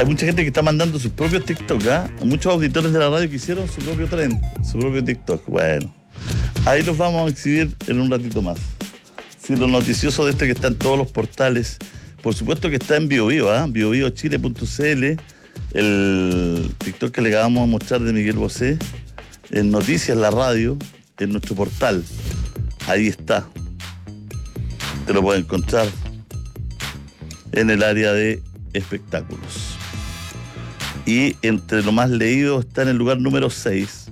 Hay mucha gente que está mandando sus propios TikTok, ¿ah? Muchos auditores de la radio que hicieron su propio trend, su propio TikTok. Bueno, ahí los vamos a exhibir en un ratito más. Sí, lo noticioso de este que está en todos los portales. Por supuesto que está en BioBio, ¿ah? biobiochile.cl. El TikTok que le acabamos a mostrar de Miguel Bosé. En Noticias, la radio, en nuestro portal. Ahí está. Te lo puedes encontrar en el área de espectáculos. Y entre lo más leído está en el lugar número 6.